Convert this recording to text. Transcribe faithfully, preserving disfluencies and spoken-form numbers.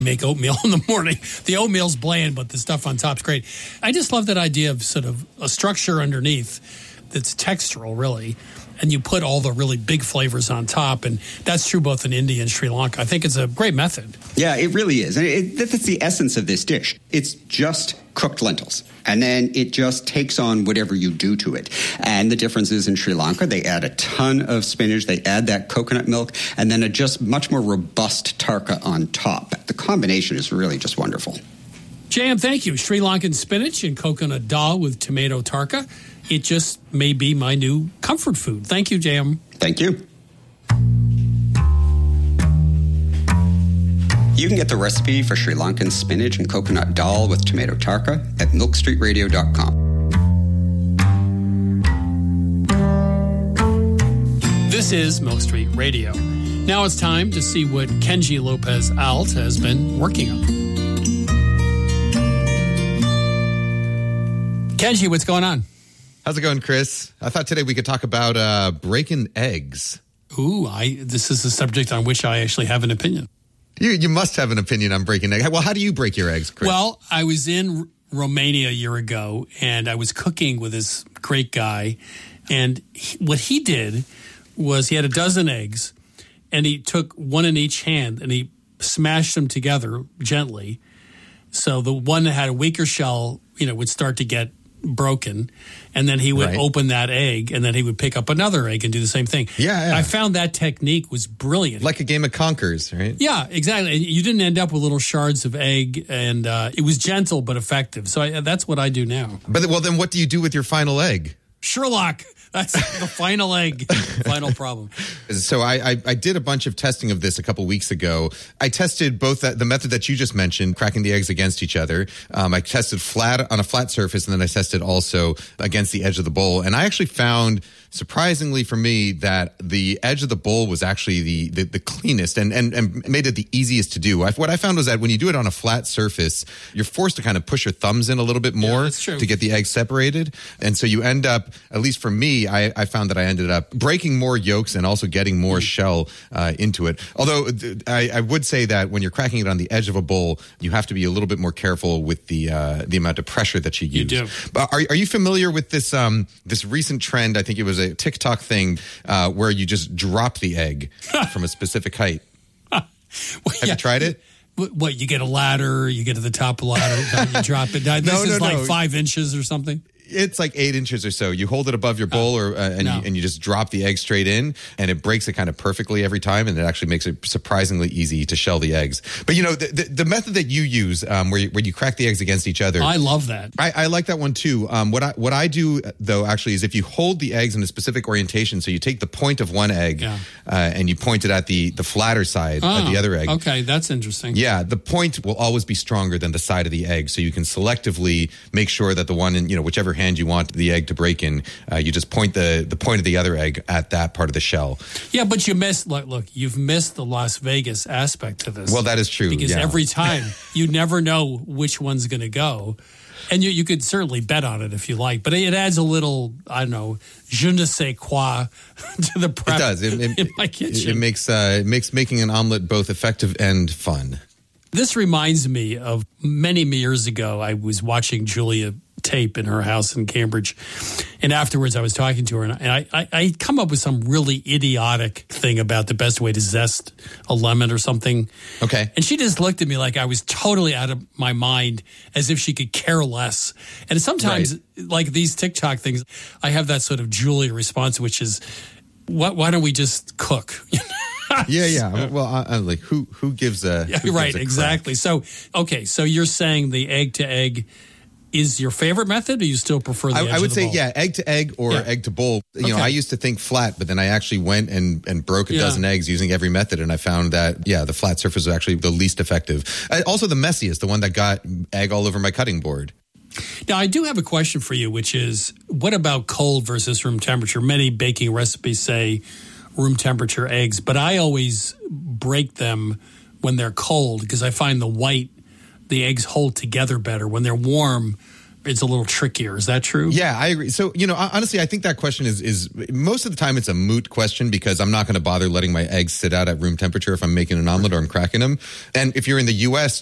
make oatmeal in the morning. The oatmeal's bland, but the stuff on top's great. I just love that idea of sort of a structure underneath that's textural, really, and you put all the really big flavors on top, and that's true both in India and Sri Lanka. I think it's a great method. Yeah, it really is. And it, that's the essence of this dish. It's just cooked lentils, and then it just takes on whatever you do to it. And the difference is in Sri Lanka, they add a ton of spinach, they add that coconut milk, and then a just much more robust tarka on top. The combination is really just wonderful. J M, thank you. Sri Lankan spinach and coconut dal with tomato tarka. It just may be my new comfort food. Thank you, J M. Thank you. You can get the recipe for Sri Lankan spinach and coconut dal with tomato tarka at milk street radio dot com. This is Milk Street Radio. Now it's time to see what Kenji Lopez Alt has been working on. Kenji, what's going on? How's it going, Chris? I thought today we could talk about uh, breaking eggs. Ooh, I this is a subject on which I actually have an opinion. You you must have an opinion on breaking eggs. Well, how do you break your eggs, Chris? Well, I was in R- Romania a year ago, and I was cooking with this great guy. And he, what he did was he had a dozen eggs, and he took one in each hand, and he smashed them together gently. So the one that had a weaker shell, you know, would start to get broken, and then he would right. open that egg, and then he would pick up another egg and do the same thing. Yeah, yeah. I found that technique was brilliant. Like a game of Conkers, right? Yeah, exactly. And you didn't end up with little shards of egg, and uh, it was gentle but effective. So I, that's what I do now. But well, then what do you do with your final egg? Sherlock. That's the final egg, final problem. So I, I, I did a bunch of testing of this a couple weeks ago. I tested both that, the method that you just mentioned, cracking the eggs against each other. Um, I tested flat on a flat surface, and then I tested also against the edge of the bowl. And I actually found, surprisingly for me, that the edge of the bowl was actually the the, the cleanest and, and, and made it the easiest to do. I, what I found was that when you do it on a flat surface, you're forced to kind of push your thumbs in a little bit more yeah, that's true. to get the eggs separated. And so you end up, at least for me, I, I found that I ended up breaking more yolks and also getting more mm. shell uh, into it. Although I, I would say that when you're cracking it on the edge of a bowl, you have to be a little bit more careful with the uh, the amount of pressure that you use. You do. But are, are you familiar with this um, this recent trend? I think it was a TikTok thing uh, where you just drop the egg from a specific height. well, have yeah. you tried it? What, you get a ladder, you get to the top of the ladder, you drop it down. This no, no, is like no. five inches or something? It's like eight inches or so. You hold it above your bowl, or uh, and, no. you, and you just drop the egg straight in, and it breaks it kind of perfectly every time, and it actually makes it surprisingly easy to shell the eggs. But you know, the, the, the method that you use, um, where you, where you crack the eggs against each other, I love that. I, I like that one too. Um, what I what I do though actually is if you hold the eggs in a specific orientation, so you take the point of one egg yeah. uh, and you point it at the the flatter side oh, of the other egg. Okay, that's interesting. Yeah, the point will always be stronger than the side of the egg, so you can selectively make sure that the one in, you know, whichever hand you want the egg to break in, uh, you just point the the point of the other egg at that part of the shell. Yeah, but you missed, look, look you've missed the Las Vegas aspect to this. Well, that is true. Because yeah. every time you never know which one's going to go. And you, you could certainly bet on it if you like, but it adds a little, I don't know, je ne sais quoi to the prep. It does. It, it, in my kitchen. It, it makes uh, it makes making an omelet both effective and fun. This reminds me of many years ago. I was watching Julia tape in her house in Cambridge, and afterwards I was talking to her, and I, I, I come up with some really idiotic thing about the best way to zest a lemon or something. Okay. And she just looked at me like I was totally out of my mind, as if she could care less. And sometimes, right. like these TikTok things, I have that sort of Julia response, which is, "What? Why don't we just cook?" yeah, yeah. Well, I, I'm like, who who gives a yeah, who right? gives a Exactly. So, okay. So you're saying the egg to egg is your favorite method, or you still prefer the I, edge I would of the say, bowl? yeah, egg to egg or yeah. egg to bowl. You okay. know, I used to think flat, but then I actually went and, and broke a yeah. dozen eggs using every method, and I found that, yeah, the flat surface was actually the least effective. Uh, also the messiest, the one that got egg all over my cutting board. Now, I do have a question for you, which is, what about cold versus room temperature? Many baking recipes say room temperature eggs, but I always break them when they're cold because I find the white, the eggs hold together better. When they're warm, it's a little trickier. Is that true? Yeah, I agree. So, you know, honestly, I think that question is, is most of the time it's a moot question because I'm not going to bother letting my eggs sit out at room temperature if I'm making an omelet or I'm cracking them. And if you're in the U S,